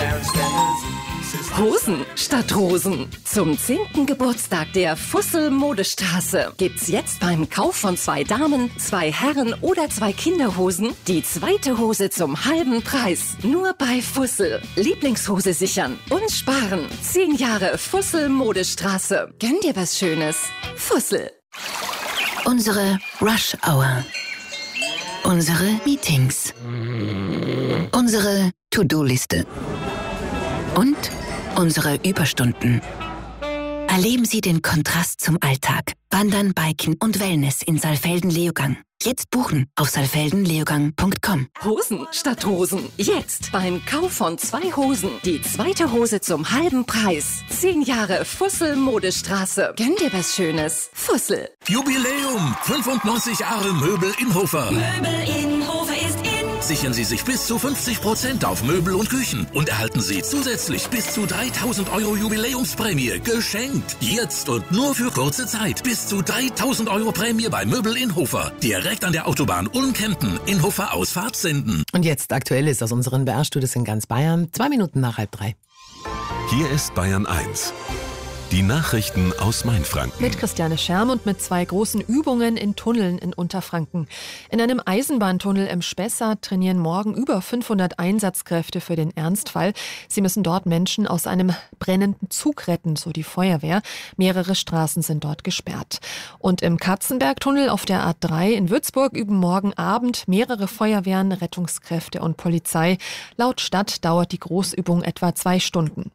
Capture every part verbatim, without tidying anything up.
Hosen statt Rosen. Zum zehnten Geburtstag der Fussel Modestraße gibt's jetzt beim Kauf von zwei Damen, zwei Herren oder zwei Kinderhosen die zweite Hose zum halben Preis. Nur bei Fussel. Lieblingshose sichern und sparen. Zehn Jahre Fussel Modestraße. Gönn dir was Schönes. Fussel. Unsere Rush Hour. Unsere Meetings. Unsere To-Do-Liste. Und unsere Überstunden. Erleben Sie den Kontrast zum Alltag. Wandern, Biken und Wellness in Saalfelden-Leogang. Jetzt buchen auf saalfelden leogang punkt com. Hosen statt Rosen. Jetzt beim Kauf von zwei Hosen die zweite Hose zum halben Preis. Zehn Jahre Fussel Modestraße. Gönn dir was Schönes. Fussel. Jubiläum! fünfundneunzig Jahre Möbel Inhofer. Möbel Inhofer ist in. Sichern Sie sich bis zu fünfzig Prozent auf Möbel und Küchen und erhalten Sie zusätzlich bis zu dreitausend Euro Jubiläumsprämie geschenkt. Jetzt und nur für kurze Zeit. Bis zu dreitausend Euro Prämie bei Möbel Inhofer. Direkt an der Autobahn Ulm-Kempten. Inhofer Ausfahrt senden. Und jetzt Aktuelles aus unseren B R-Studios in ganz Bayern. Zwei Minuten nach halb drei. Hier ist Bayern eins. Die Nachrichten aus Mainfranken. Mit Christiane Scherm und mit zwei großen Übungen in Tunneln in Unterfranken. In einem Eisenbahntunnel im Spessart trainieren morgen über fünfhundert Einsatzkräfte für den Ernstfall. Sie müssen dort Menschen aus einem brennenden Zug retten, so die Feuerwehr. Mehrere Straßen sind dort gesperrt. Und im Katzenbergtunnel auf der A drei in Würzburg üben morgen Abend mehrere Feuerwehren, Rettungskräfte und Polizei. Laut Stadt dauert die Großübung etwa zwei Stunden.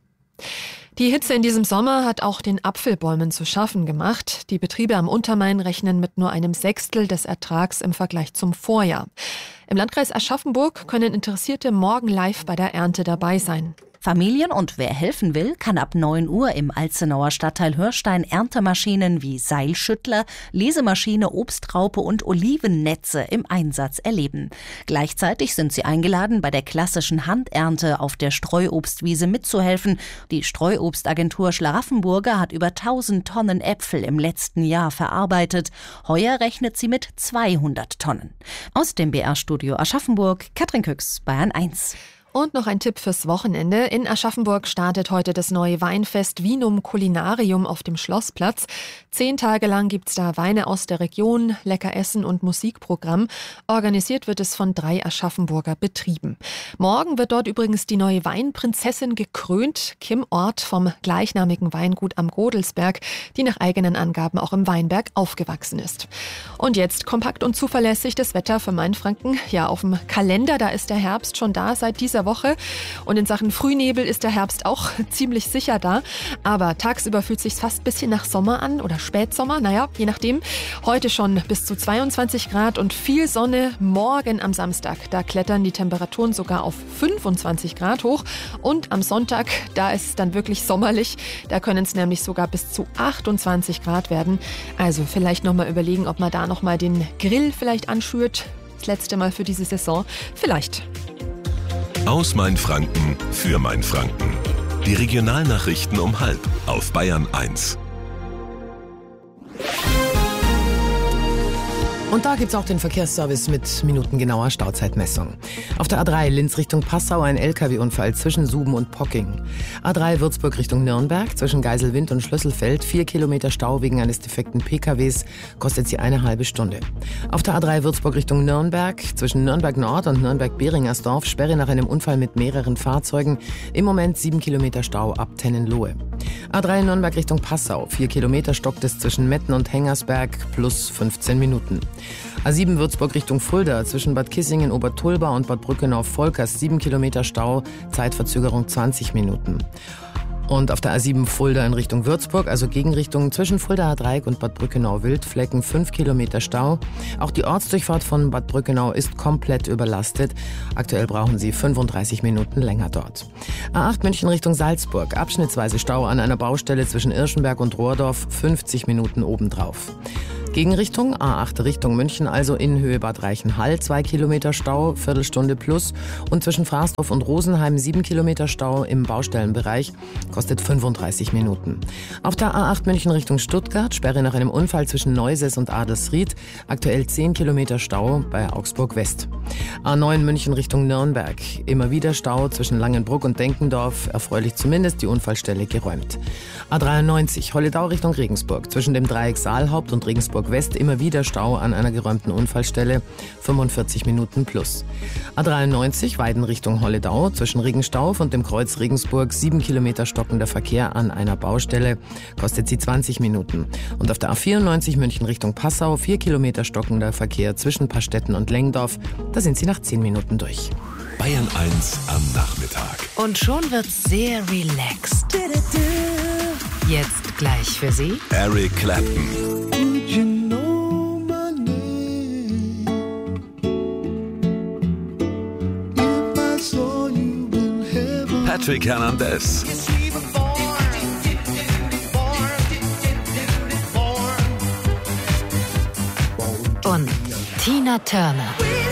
Die Hitze in diesem Sommer hat auch den Apfelbäumen zu schaffen gemacht. Die Betriebe am Untermain rechnen mit nur einem Sechstel des Ertrags im Vergleich zum Vorjahr. Im Landkreis Aschaffenburg können Interessierte morgen live bei der Ernte dabei sein. Familien und wer helfen will, kann ab neun Uhr im Alzenauer Stadtteil Hörstein Erntemaschinen wie Seilschüttler, Lesemaschine, Obstraupe und Olivennetze im Einsatz erleben. Gleichzeitig sind sie eingeladen, bei der klassischen Handernte auf der Streuobstwiese mitzuhelfen. Die Streuobstagentur Schlaraffenburger hat über tausend Tonnen Äpfel im letzten Jahr verarbeitet. Heuer rechnet sie mit zweihundert Tonnen. Aus dem B R-Studio Aschaffenburg, Katrin Küchs, Bayern eins. Und noch ein Tipp fürs Wochenende. In Aschaffenburg startet heute das neue Weinfest Vinum Culinarium auf dem Schlossplatz. Zehn Tage lang gibt's da Weine aus der Region, lecker Essen und Musikprogramm. Organisiert wird es von drei Aschaffenburger Betrieben. Morgen wird dort übrigens die neue Weinprinzessin gekrönt, Kim Ort vom gleichnamigen Weingut am Godelsberg, die nach eigenen Angaben auch im Weinberg aufgewachsen ist. Und jetzt kompakt und zuverlässig das Wetter für Mainfranken. Ja, auf dem Kalender, da ist der Herbst schon da seit dieser Woche. Und in Sachen Frühnebel ist der Herbst auch ziemlich sicher da. Aber tagsüber fühlt es sich fast ein bisschen nach Sommer an oder Spätsommer. Naja, je nachdem. Heute schon bis zu zweiundzwanzig Grad und viel Sonne. Morgen am Samstag, da klettern die Temperaturen sogar auf fünfundzwanzig Grad hoch. Und am Sonntag, da ist es dann wirklich sommerlich. Da können es nämlich sogar bis zu achtundzwanzig Grad werden. Also vielleicht nochmal überlegen, ob man da nochmal den Grill vielleicht anschürt. Das letzte Mal für diese Saison. Vielleicht. Aus Mainfranken für Mainfranken. Die Regionalnachrichten um halb auf Bayern eins. Und da gibt's auch den Verkehrsservice mit minutengenauer Stauzeitmessung. Auf der A drei Linz Richtung Passau ein L K W-Unfall zwischen Suben und Pocking. A drei Würzburg Richtung Nürnberg zwischen Geiselwind und Schlüsselfeld. Vier Kilometer Stau wegen eines defekten P K Ws kostet sie eine halbe Stunde. Auf der A drei Würzburg Richtung Nürnberg zwischen Nürnberg Nord und Nürnberg-Beringersdorf Sperre nach einem Unfall mit mehreren Fahrzeugen. Im Moment sieben Kilometer Stau ab Tennenlohe. A drei Nürnberg Richtung Passau. Vier Kilometer stockt es zwischen Metten und Hengersberg plus fünfzehn Minuten. A sieben Würzburg Richtung Fulda zwischen Bad Kissingen, Obertulba und Bad Brückenau-Volkers sieben Kilometer Stau, Zeitverzögerung zwanzig Minuten. Und auf der A sieben Fulda in Richtung Würzburg, also Gegenrichtung zwischen Fuldaer Dreieck und Bad Brückenau-Wildflecken, fünf Kilometer Stau. Auch die Ortsdurchfahrt von Bad Brückenau ist komplett überlastet. Aktuell brauchen Sie fünfunddreißig Minuten länger dort. A acht München Richtung Salzburg, abschnittsweise Stau an einer Baustelle zwischen Irschenberg und Rohrdorf, fünfzig Minuten obendrauf. Gegenrichtung A acht Richtung München, also in Höhe Bad Reichenhall, zwei Kilometer Stau, Viertelstunde plus. Und zwischen Fraßdorf und Rosenheim sieben Kilometer Stau im Baustellenbereich, kostet fünfunddreißig Minuten. Auf der A acht München Richtung Stuttgart, Sperre nach einem Unfall zwischen Neuses und Adelsried, aktuell zehn Kilometer Stau bei Augsburg West. A neun München Richtung Nürnberg, immer wieder Stau zwischen Langenbruck und Denkendorf, erfreulich zumindest die Unfallstelle geräumt. A dreiundneunzig Holledau Richtung Regensburg, zwischen dem Dreieck Saalhaupt und Regensburg West immer wieder Stau an einer geräumten Unfallstelle, fünfundvierzig Minuten plus. A dreiundneunzig Weiden Richtung Holledau, zwischen Regenstauf und dem Kreuz Regensburg sieben Kilometer stockender Verkehr an einer Baustelle, kostet sie zwanzig Minuten. Und auf der A vierundneunzig München Richtung Passau vier Kilometer stockender Verkehr zwischen Pastetten und Lengdorf, da sind sie nach zehn Minuten durch. Bayern eins am Nachmittag. Und schon wird's sehr relaxed. Jetzt gleich für Sie Eric Clapton. Patrick Hernandez. und Tina Turner.